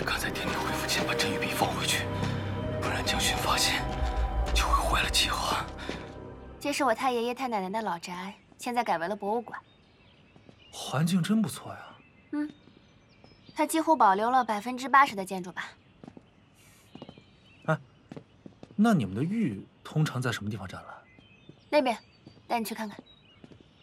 赶在典礼恢复前把真玉璧放回去，不然将勋发现，就会坏了计划。 这是我太爷爷太奶奶的老宅，现在改为了博物馆。 环境真不错呀。 嗯，它几乎保留了80%的建筑吧。 哎，那你们的玉通常在什么地方展览？ 那边，带你去看看。